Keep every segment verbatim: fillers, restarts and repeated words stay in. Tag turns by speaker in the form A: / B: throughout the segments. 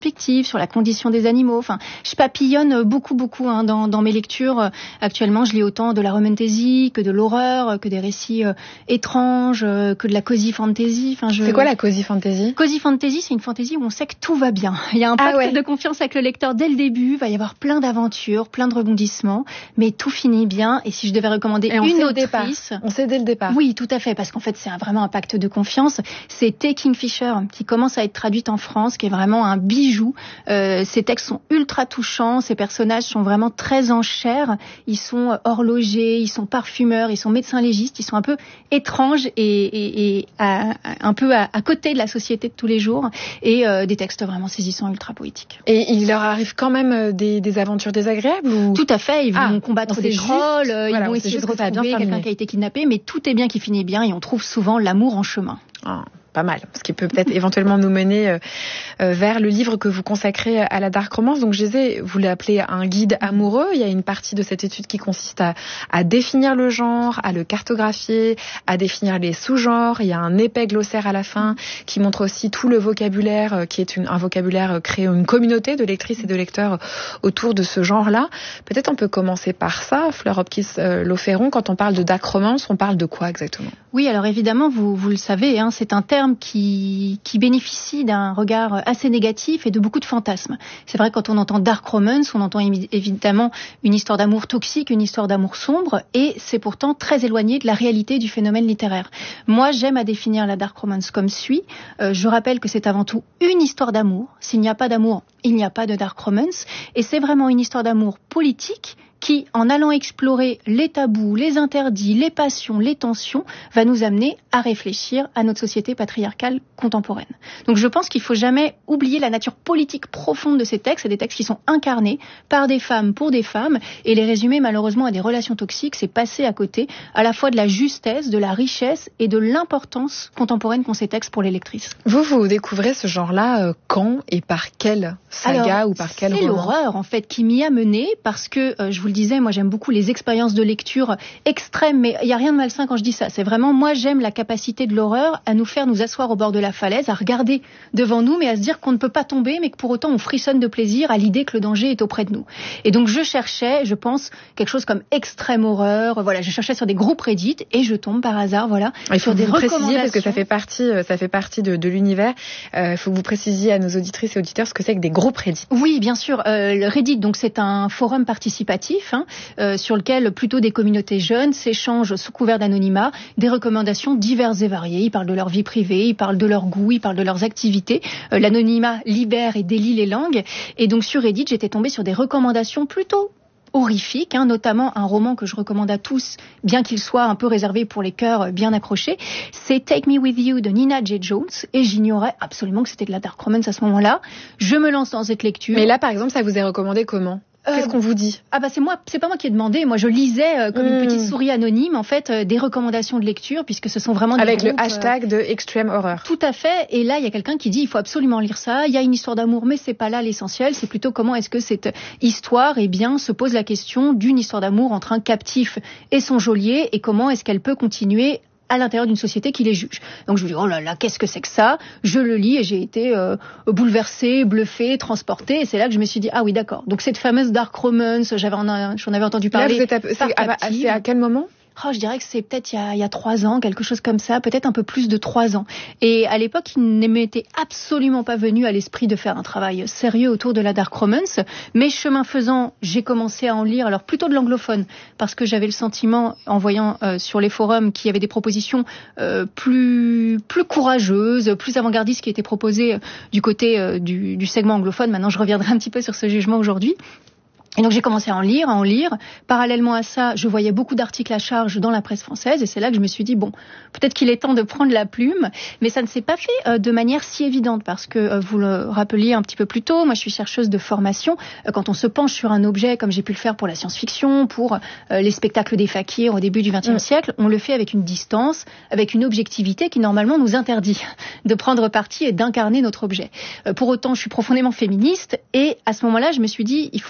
A: perspective, sur la condition des animaux. Enfin, je papillonne beaucoup, beaucoup hein, dans, dans mes lectures. Actuellement, je lis autant de la romantasy que de l'horreur, que des récits euh, étranges, euh, que de la cozy fantasy. Enfin, je...
B: C'est quoi la cozy fantasy ?
A: Cozy fantasy, c'est une fantasy où on sait que tout va bien. Il y a un pacte ah ouais. de confiance avec le lecteur dès le début. Il va y avoir plein d'aventures, plein de rebondissements, mais tout finit bien. Et si je devais recommander
B: Et on
A: une
B: sait
A: autrice,
B: on sait dès le départ.
A: Oui, tout à fait, parce qu'en fait, c'est un, vraiment un pacte de confiance. C'est T. Kingfisher qui commence à être traduite en France, qui est vraiment un bijou. Euh, ces textes sont ultra touchants, ces personnages sont vraiment très en chair, ils sont horlogers, ils sont parfumeurs, ils sont médecins légistes, ils sont un peu étranges et, et, et à, un peu à, à côté de la société de tous les jours, et euh, des textes vraiment saisissants, ultra poétiques.
B: Et il leur arrive quand même des, des aventures désagréables ou...
A: Tout à fait, ils vont
B: ah,
A: combattre des trolls,
B: juste,
A: ils
B: voilà,
A: vont essayer de retrouver quelqu'un qui a été kidnappé, mais tout est bien qui finit bien et on trouve souvent l'amour en chemin.
B: Ah. Pas mal, ce qui peut peut-être éventuellement nous mener euh, euh, vers le livre que vous consacrez à la dark romance. Donc je disais, vous l'appelez un guide amoureux. Il y a une partie de cette étude qui consiste à, à définir le genre, à le cartographier, à définir les sous-genres. Il y a un épais glossaire à la fin qui montre aussi tout le vocabulaire, euh, qui est une, un vocabulaire euh, créé une communauté de lectrices et de lecteurs autour de ce genre-là. Peut-être on peut commencer par ça, Fleur Hopkins-Lauferron. Quand on parle de dark romance, on parle de quoi exactement ?
A: Oui, alors évidemment, vous, vous le savez, hein, c'est un terme qui, qui bénéficie d'un regard assez négatif et de beaucoup de fantasmes. C'est vrai, quand on entend dark romance, on entend évidemment une histoire d'amour toxique, une histoire d'amour sombre, et c'est pourtant très éloigné de la réalité du phénomène littéraire. Moi, j'aime à définir la dark romance comme suit. Euh, je rappelle que c'est avant tout une histoire d'amour. S'il n'y a pas d'amour, il n'y a pas de dark romance. Et c'est vraiment une histoire d'amour politique qui, en allant explorer les tabous, les interdits, les passions, les tensions, va nous amener à réfléchir à notre société patriarcale contemporaine. Donc je pense qu'il ne faut jamais oublier la nature politique profonde de ces textes. C'est des textes qui sont incarnés par des femmes pour des femmes, et les résumer malheureusement à des relations toxiques, c'est passer à côté à la fois de la justesse, de la richesse et de l'importance contemporaine qu'ont ces textes pour les lectrices.
B: Vous, vous découvrez ce genre-là euh, quand et par quelle saga
A: Alors,
B: ou par quel roman ?
A: C'est l'horreur en fait qui m'y a mené, parce que euh, je vous le disais, moi j'aime beaucoup les expériences de lecture extrêmes, mais il n'y a rien de malsain quand je dis ça. C'est vraiment, moi j'aime la capacité de l'horreur à nous faire nous asseoir au bord de la falaise, à regarder devant nous, mais à se dire qu'on ne peut pas tomber, mais que pour autant on frissonne de plaisir à l'idée que le danger est auprès de nous. Et donc je cherchais, je pense, quelque chose comme extrême horreur. Voilà, je cherchais sur des groupes Reddit et je tombe par hasard, voilà,
B: il faut
A: sur des
B: vous
A: recommandations.
B: Préciser parce que ça fait partie, ça fait partie de, de l'univers. Il euh, faut que vous précisiez à nos auditrices et auditeurs ce que c'est que des groupes Reddit.
A: Oui, bien sûr. Euh, le Reddit, donc c'est un forum participatif. Hein, Euh, sur lequel plutôt des communautés jeunes s'échangent sous couvert d'anonymat des recommandations diverses et variées. Ils parlent de leur vie privée, ils parlent de leur goût, ils parlent de leurs activités. Euh, l'anonymat libère et délie les langues. Et donc sur Reddit, j'étais tombée sur des recommandations plutôt horrifiques, hein, notamment un roman que je recommande à tous, bien qu'il soit un peu réservé pour les cœurs bien accrochés. C'est Take Me With You de Nina J. Jones, et j'ignorais absolument que c'était de la dark romance à ce moment-là. Je me lance dans cette lecture.
B: Mais là, par exemple, ça vous est recommandé comment ? Qu'est-ce qu'on vous dit ?
A: Ah bah c'est moi, c'est pas moi qui ai demandé. Moi je lisais euh, comme mmh. une petite souris anonyme en fait euh, des recommandations de lecture, puisque ce sont vraiment des
B: avec
A: groupes,
B: le hashtag euh... de Extreme Horror.
A: Tout à fait. Et là il y a quelqu'un qui dit il faut absolument lire ça. Il y a une histoire d'amour, mais c'est pas là l'essentiel. C'est plutôt comment est-ce que cette histoire, eh bien, se pose la question d'une histoire d'amour entre un captif et son geôlier, et comment est-ce qu'elle peut continuer à l'intérieur d'une société qui les juge. Donc je me dis, oh là là, qu'est-ce que c'est que ça ? Je le lis et j'ai été euh, bouleversée, bluffée, transportée. Et c'est là que je me suis dit, ah oui, d'accord. Donc cette fameuse dark romance, j'avais en, j'en avais entendu parler.
B: Là, vous êtes à, c'est, à, c'est à quel moment ?
A: Oh, je dirais que c'est peut-être il y a, il y a trois ans, quelque chose comme ça, peut-être un peu plus de trois ans. Et à l'époque, il ne m'était absolument pas venu à l'esprit de faire un travail sérieux autour de la dark romance. Mais chemin faisant, j'ai commencé à en lire, alors plutôt de l'anglophone, parce que j'avais le sentiment, en voyant euh, sur les forums, qu'il y avait des propositions euh, plus plus courageuses, plus avant-gardistes qui étaient proposées euh, du côté euh, du, du segment anglophone. Maintenant, je reviendrai un petit peu sur ce jugement aujourd'hui. Et donc j'ai commencé à en lire, à en lire. Parallèlement à ça, je voyais beaucoup d'articles à charge dans la presse française, et c'est là que je me suis dit, bon, peut-être qu'il est temps de prendre la plume, mais ça ne s'est pas fait euh, de manière si évidente, parce que euh, vous le rappeliez un petit peu plus tôt, moi je suis chercheuse de formation. Euh, quand on se penche sur un objet, comme j'ai pu le faire pour la science-fiction, pour euh, les spectacles des fakirs au début du vingtième mmh. siècle, on le fait avec une distance, avec une objectivité qui normalement nous interdit de prendre parti et d'incarner notre objet. Euh, pour autant, je suis profondément féministe, et à ce moment-là, je me suis dit, il faut que je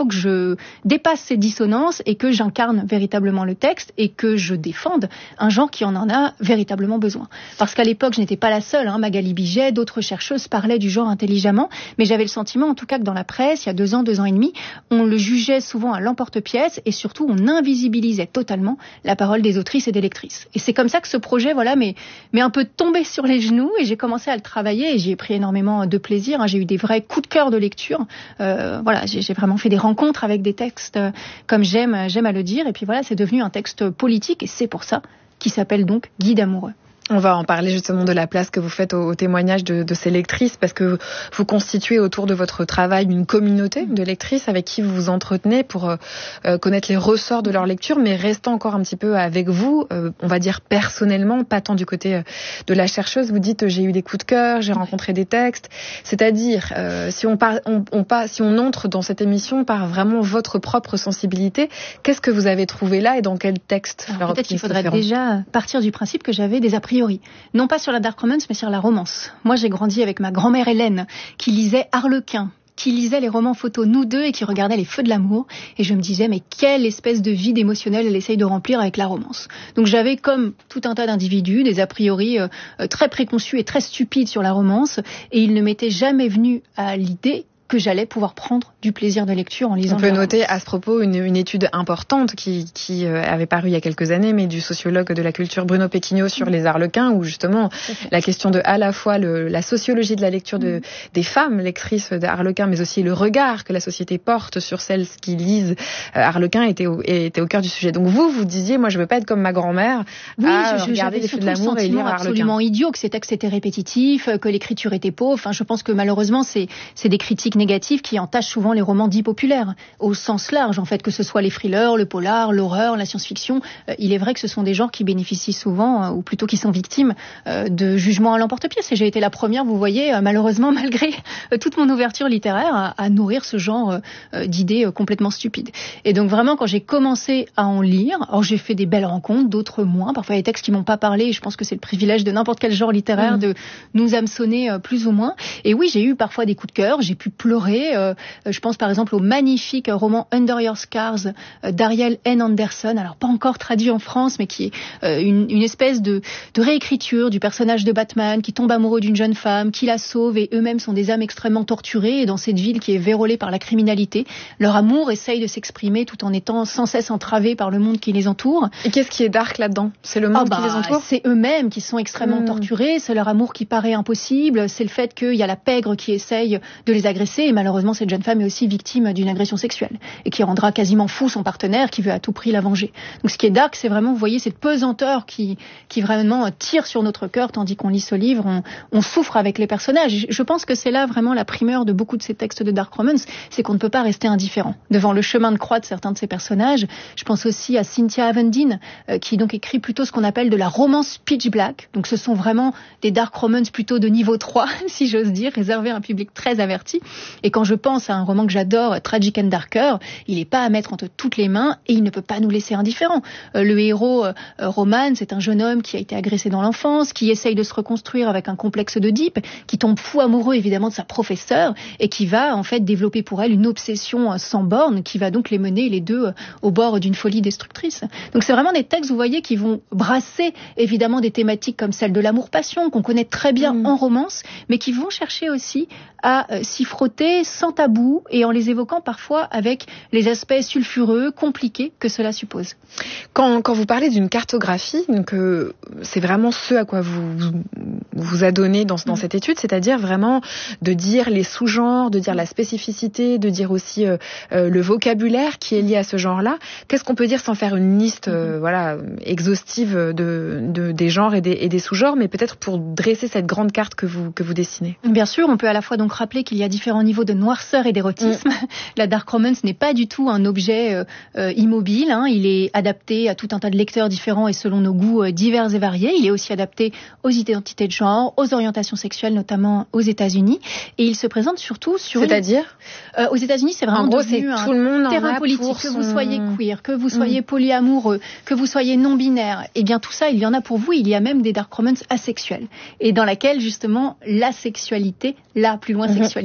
A: je dépasse ces dissonances et que j'incarne véritablement le texte et que je défende un genre qui en en a véritablement besoin. Parce qu'à l'époque, je n'étais pas la seule, hein, Magali Biget, d'autres chercheuses parlaient du genre intelligemment, mais j'avais le sentiment, en tout cas, que dans la presse, il y a deux ans, deux ans et demi, on le jugeait souvent à l'emporte-pièce et surtout on invisibilisait totalement la parole des autrices et des lectrices. Et c'est comme ça que ce projet, voilà, m'est, m'est un peu tombé sur les genoux et j'ai commencé à le travailler et j'y ai pris énormément de plaisir. Hein. J'ai eu des vrais coups de cœur de lecture. Euh, voilà, j'ai, j'ai vraiment fait des rencontres avec des textes euh, comme j'aime, j'aime à le dire. Et puis voilà, c'est devenu un texte politique et c'est pour ça qui s'appelle donc Guide amoureux.
B: On va en parler justement de la place que vous faites au, au témoignage de, de ces lectrices, parce que vous constituez autour de votre travail une communauté de lectrices avec qui vous vous entretenez pour euh, connaître les ressorts de leur lecture, mais restant encore un petit peu avec vous, euh, on va dire personnellement, pas tant du côté euh, de la chercheuse. Vous dites euh, j'ai eu des coups de cœur, j'ai rencontré des textes, c'est-à-dire euh, si on, part, on, on pas, si on entre dans cette émission par vraiment votre propre sensibilité, qu'est-ce que vous avez trouvé là et dans quel texte?
A: Alors, peut-être qu'il faudrait déjà partir du principe que j'avais des a priori. Non pas sur la dark romance, mais sur la romance. Moi, j'ai grandi avec ma grand-mère Hélène, qui lisait Harlequin, qui lisait les romans photos Nous deux et qui regardait Les Feux de l'amour. Et je me disais, mais quelle espèce de vide émotionnel elle essaye de remplir avec la romance. Donc j'avais, comme tout un tas d'individus, des a priori euh, très préconçus et très stupides sur la romance. Et il ne m'était jamais venu à l'idée que j'allais pouvoir prendre du plaisir de lecture en lisant.
B: On peut noter à ce propos une, une étude importante qui, qui euh, avait paru il y a quelques années, mais du sociologue de la culture Bruno Pequignot sur les Harlequins, où justement la question de à la fois le, la sociologie de la lecture de, mmh. des femmes lectrices de Harlequin, mais aussi le regard que la société porte sur celles qui lisent euh, Harlequin était au, était au cœur du sujet. Donc vous, vous disiez, moi je veux pas être comme ma grand-mère
A: oui,
B: à
A: je,
B: regarder Les Feux de l'amour et lire Harlequin.
A: Absolument idiot, que ces textes étaient répétitifs, que l'écriture était pauvre. Enfin, je pense que malheureusement c'est, c'est des critiques négatives qui entachent souvent les romans dits populaires, au sens large en fait, que ce soit les thrillers, le polar, l'horreur, la science-fiction. Euh, il est vrai que ce sont des genres qui bénéficient souvent, euh, ou plutôt qui sont victimes euh, de jugements à l'emporte-pièce. Et j'ai été la première, vous voyez, euh, malheureusement, malgré euh, toute mon ouverture littéraire, à, à nourrir ce genre euh, d'idées euh, complètement stupides. Et donc vraiment, quand j'ai commencé à en lire, alors j'ai fait des belles rencontres, d'autres moins. Parfois, il y a des textes qui m'ont pas parlé, et je pense que c'est le privilège de n'importe quel genre littéraire mmh. de nous hameçonner euh, plus ou moins. Et oui, j'ai eu parfois des coups de cœur, j'ai pu pleurer. Euh, je pense par exemple au magnifique roman Under Your Scars euh, d'Ariel N. Anderson, alors pas encore traduit en France, mais qui est euh, une, une espèce de, de réécriture du personnage de Batman qui tombe amoureux d'une jeune femme, qui la sauve, et eux-mêmes sont des âmes extrêmement torturées, et dans cette ville qui est vérolée par la criminalité, leur amour essaye de s'exprimer tout en étant sans cesse entravé par le monde qui les entoure.
B: Et qu'est-ce qui est dark là-dedans? C'est le monde oh bah, qui les entoure?
A: C'est eux-mêmes qui sont extrêmement mmh. torturés, c'est leur amour qui paraît impossible, c'est le fait qu'il y a la pègre qui essaye de les agresser, et malheureusement cette jeune femme est aussi victime d'une agression sexuelle et qui rendra quasiment fou son partenaire qui veut à tout prix la venger. Donc ce qui est dark, c'est vraiment, vous voyez, cette pesanteur qui, qui vraiment tire sur notre cœur, tandis qu'on lit ce livre, on, on souffre avec les personnages. Je pense que c'est là vraiment la primeur de beaucoup de ces textes de dark romance, c'est qu'on ne peut pas rester indifférent devant le chemin de croix de certains de ces personnages. Je pense aussi à Cynthia Avendine, euh, qui donc écrit plutôt ce qu'on appelle de la romance pitch black. Donc ce sont vraiment des dark romance plutôt de niveau trois, si j'ose dire, réservés à un public très averti. Et quand je pense à un roman que j'adore, Tragic and Darker, il n'est pas à mettre entre toutes les mains et il ne peut pas nous laisser indifférents. Euh, le héros, euh, Roman, c'est un jeune homme qui a été agressé dans l'enfance, qui essaye de se reconstruire avec un complexe d'Oedipe, qui tombe fou amoureux évidemment de sa professeure et qui va en fait développer pour elle une obsession euh, sans borne qui va donc les mener les deux euh, au bord d'une folie destructrice. Donc c'est vraiment des textes, vous voyez, qui vont brasser évidemment des thématiques comme celle de l'amour-passion qu'on connaît très bien mmh. en romance, mais qui vont chercher aussi à euh, s'y frotter sans tabou et en les évoquant parfois avec les aspects sulfureux, compliqués que cela suppose.
B: Quand, quand vous parlez d'une cartographie, donc euh, c'est vraiment ce à quoi vous vous, vous adonnez dans, dans mmh. cette étude, c'est-à-dire vraiment de dire les sous-genres, de dire la spécificité, de dire aussi euh, euh, le vocabulaire qui est lié à ce genre-là. Qu'est-ce qu'on peut dire sans faire une liste euh, mmh. voilà, exhaustive de, de, des genres et des, et des sous-genres, mais peut-être pour dresser cette grande carte que vous, que vous dessinez?
A: Bien sûr, on peut à la fois donc rappeler qu'il y a différents niveaux de noirceur et d'érotisme. Mmh. La dark romance n'est pas du tout un objet euh, euh, immobile, hein. Il est adapté à tout un tas de lecteurs différents et selon nos goûts euh, divers et variés. Il est aussi adapté aux identités de genre, aux orientations sexuelles, notamment aux États-Unis. Et il se présente surtout sur...
B: C'est-à-dire
A: une... euh, Aux États-Unis, c'est vraiment
B: en gros,
A: devenu
B: c'est
A: un
B: tout le monde
A: terrain politique.
B: Son...
A: Que vous soyez queer, que vous soyez mmh. polyamoureux, que vous soyez non-binaire, eh bien tout ça, il y en a pour vous. Il y a même des dark romance asexuelles. Et dans laquelle, justement, la sexualité, la plus loin mmh. sexualité, mmh. n'est pas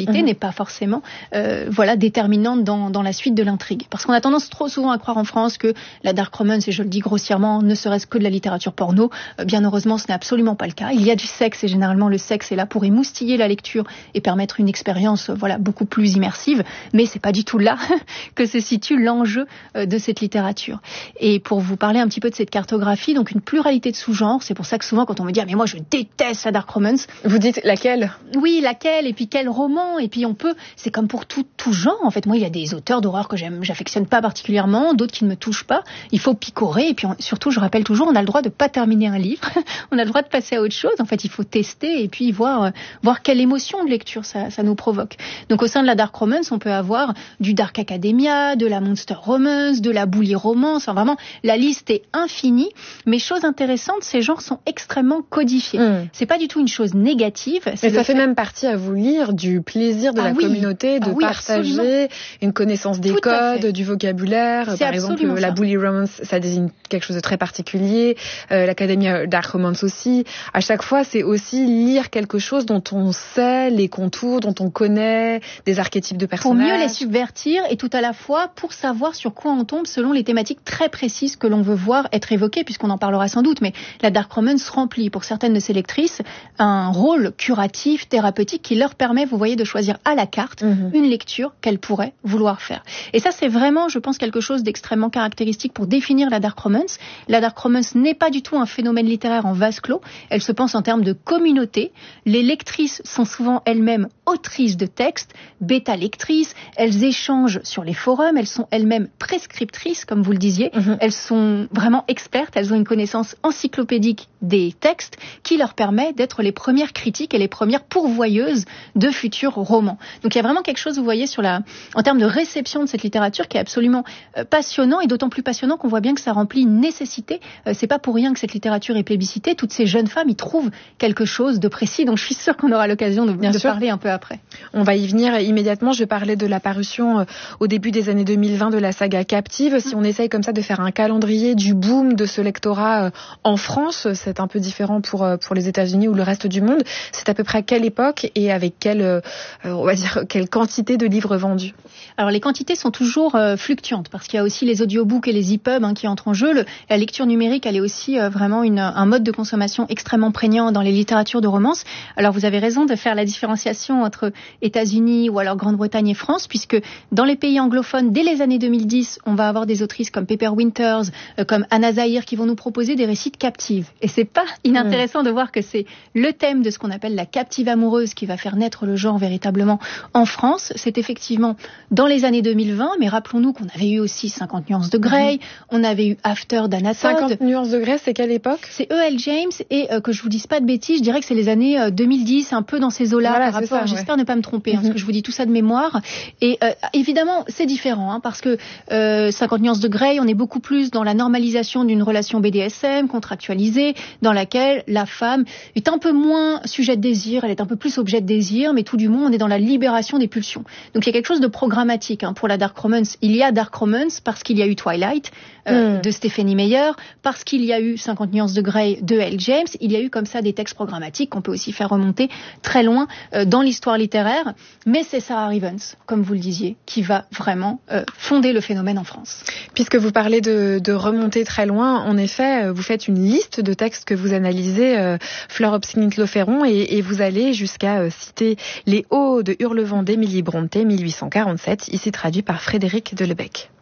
A: pas forcément euh, voilà, déterminante dans, dans la suite de l'intrigue. Parce qu'on a tendance trop souvent à croire en France que la dark romance, et je le dis grossièrement, ne serait-ce que de la littérature porno. Euh, bien heureusement, ce n'est absolument pas le cas. Il y a du sexe, et généralement le sexe est là pour émoustiller la lecture et permettre une expérience euh, voilà, beaucoup plus immersive. Mais c'est pas du tout là que se situe l'enjeu euh, de cette littérature. Et pour vous parler un petit peu de cette cartographie, donc une pluralité de sous-genres, c'est pour ça que souvent quand on me dit « Ah mais moi je déteste la dark romance »,
B: vous dites laquelle ?
A: Oui, laquelle, et puis quel roman, et puis on peut, c'est comme pour tout, tout genre, en fait. Moi, il y a des auteurs d'horreur que j'aime, j'affectionne pas particulièrement, d'autres qui ne me touchent pas. Il faut picorer, et puis on, surtout, je rappelle toujours, on a le droit de pas terminer un livre, on a le droit de passer à autre chose. En fait, il faut tester, et puis voir, euh, voir quelle émotion de lecture ça, ça nous provoque. Donc, au sein de la dark romance, on peut avoir du dark academia, de la monster romance, de la bully romance. Enfin, vraiment, la liste est infinie. Mais chose intéressante, ces genres sont extrêmement codifiés. Mmh. C'est pas du tout une chose négative.
B: Mais ça fait, fait même partie à vous lire du plaisir de ah la oui. communauté, de ah oui, partager absolument. Une connaissance des tout codes, du vocabulaire. C'est Par exemple, ça. La bully romance, ça désigne quelque chose de très particulier. Euh, L'Académie Dark Romance aussi. À chaque fois, c'est aussi lire quelque chose dont on sait les contours, dont on connaît des archétypes de personnages.
A: Pour mieux les subvertir et tout à la fois pour savoir sur quoi on tombe selon les thématiques très précises que l'on veut voir être évoquées, puisqu'on en parlera sans doute. Mais la dark romance remplit pour certaines de ses lectrices un rôle curatif, thérapeutique, qui leur permet, vous voyez, de choisir à la carte mmh. une lecture qu'elles pourraient vouloir faire. Et ça, c'est vraiment, je pense, quelque chose d'extrêmement caractéristique pour définir la dark romance. La dark romance n'est pas du tout un phénomène littéraire en vase clos. Elle se pense en termes de communauté. Les lectrices sont souvent elles-mêmes autrices de textes, bêta-lectrices. Elles échangent sur les forums. Elles sont elles-mêmes prescriptrices, comme vous le disiez. Mmh. Elles sont vraiment expertes. Elles ont une connaissance encyclopédique des textes qui leur permet d'être les premières critiques et les premières pourvoyeuses de futurs romans. Donc il y a vraiment quelque chose, vous voyez, sur la, en termes de réception de cette littérature qui est absolument euh, passionnant, et d'autant plus passionnant qu'on voit bien que ça remplit une nécessité. Euh, c'est pas pour rien que cette littérature est plébiscitée. Toutes ces jeunes femmes y trouvent quelque chose de précis. Donc je suis sûre qu'on aura l'occasion de, de parler un peu après.
B: On va y venir immédiatement. Je parlais de la parution euh, au début des années deux mille vingt de la saga Captive. Si on essaye comme ça de faire un calendrier du boom de ce lectorat euh, en France, c'est un peu différent pour euh, pour les États-Unis ou le reste du monde. C'est à peu près à quelle époque et avec quelle, euh, on va dire, quelle quantité de livres vendus?
A: Alors les quantités sont toujours euh, fluctuantes parce qu'il y a aussi les audiobooks et les e-pubs hein, qui entrent en jeu. Le, la lecture numérique, elle est aussi euh, vraiment une, un mode de consommation extrêmement prégnant dans les littératures de romance. Alors vous avez raison de faire la différenciation entre États-Unis ou alors Grande-Bretagne et France, puisque dans les pays anglophones, dès les années deux mille dix, on va avoir des autrices comme Pepper Winters, euh, comme Anna Zahir qui vont nous proposer des récits de captives. Et c'est pas inintéressant mmh. de voir que c'est le thème de ce qu'on appelle la captive amoureuse qui va faire naître le genre véritablement en France. C'est effectivement dans les années deux mille vingt, mais rappelons-nous qu'on avait eu aussi cinquante nuances de Grey, mmh. on avait eu After d'Anna Todd.
B: cinquante nuances de Grey, c'est quelle époque?
A: C'est E L James, et euh, que je vous dise pas de bêtises, je dirais que c'est les années euh, deux mille dix, un peu dans ces eaux-là.
B: Voilà,
A: par rapport,
B: ça,
A: j'espère
B: ouais.
A: ne pas me tromper, hein,
B: mmh.
A: parce que je vous dis tout ça de mémoire. Et euh, évidemment, c'est différent, hein, parce que euh, cinquante nuances de Grey, on est beaucoup plus dans la normalisation d'une relation B D S M contractualisée, dans laquelle la femme est un peu moins sujet de désir, elle est un peu plus objet de désir, mais tout du moins, on est dans la libération des pulsions. Donc il y a quelque chose de programmatique hein, pour la dark romance. Il y a dark romance parce qu'il y a eu Twilight euh, mm. de Stephenie Meyer, parce qu'il y a eu cinquante nuances de Grey de L. James. Il y a eu comme ça des textes programmatiques qu'on peut aussi faire remonter très loin euh, dans l'histoire littéraire. Mais c'est Sarah Rivens, comme vous le disiez, qui va vraiment euh, fonder le phénomène en France.
B: Puisque vous parlez de, de remonter très loin, en effet, vous faites une liste de textes que vous analysez, euh, Fleur Hopkins-Loferron, et, et vous allez jusqu'à euh, citer Les Hauts de Hurlevent d'Émilie Brontë, mille huit cent quarante-sept, ici traduit par Frédéric Delebec.